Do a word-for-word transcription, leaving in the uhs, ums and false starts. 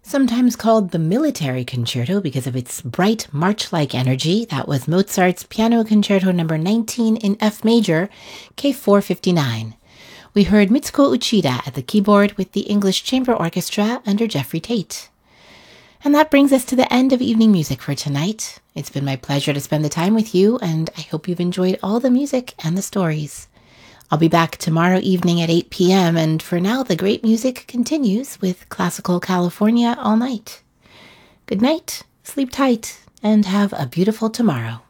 Sometimes called the Military Concerto because of its bright march-like energy, that was Mozart's Piano Concerto number nineteen in F major, K four fifty-nine. We heard Mitsuko Uchida at the keyboard with the English Chamber Orchestra under Jeffrey Tate. And that brings us to the end of evening music for tonight. It's been my pleasure to spend the time with you, and I hope you've enjoyed all the music and the stories. I'll be back tomorrow evening at eight p.m., and for now, the great music continues with Classical California all night. Good night, sleep tight, and have a beautiful tomorrow.